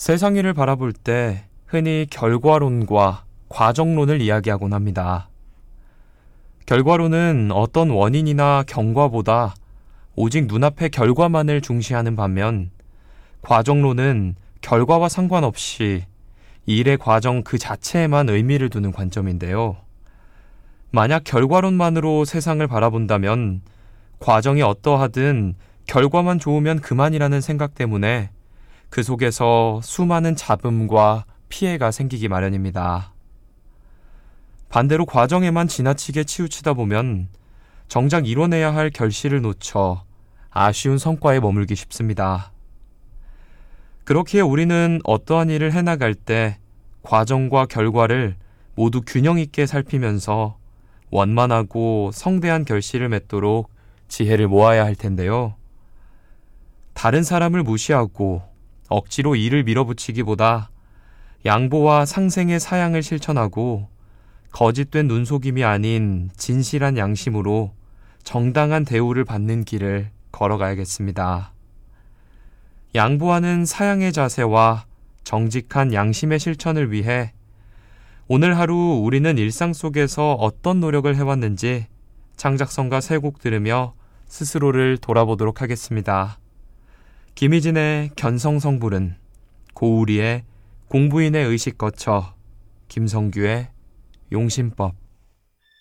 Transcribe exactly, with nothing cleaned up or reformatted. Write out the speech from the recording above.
세상 일을 바라볼 때 흔히 결과론과 과정론을 이야기하곤 합니다. 결과론은 어떤 원인이나 경과보다 오직 눈앞의 결과만을 중시하는 반면, 과정론은 결과와 상관없이 일의 과정 그 자체에만 의미를 두는 관점인데요. 만약 결과론만으로 세상을 바라본다면 과정이 어떠하든 결과만 좋으면 그만이라는 생각 때문에 그 속에서 수많은 잡음과 피해가 생기기 마련입니다. 반대로 과정에만 지나치게 치우치다 보면 정작 이뤄내야 할 결실을 놓쳐 아쉬운 성과에 머물기 쉽습니다. 그렇기에 우리는 어떠한 일을 해나갈 때 과정과 결과를 모두 균형 있게 살피면서 원만하고 성대한 결실을 맺도록 지혜를 모아야 할 텐데요. 다른 사람을 무시하고 억지로 일을 밀어붙이기보다 양보와 상생의 사양을 실천하고 거짓된 눈속임이 아닌 진실한 양심으로 정당한 대우를 받는 길을 걸어가야겠습니다. 양보하는 사양의 자세와 정직한 양심의 실천을 위해 오늘 하루 우리는 일상 속에서 어떤 노력을 해왔는지 창작성가 세 곡 들으며 스스로를 돌아보도록 하겠습니다. 김희진의 견성성불은, 고우리의 공부인의 의식 거쳐, 김성규의 용심법.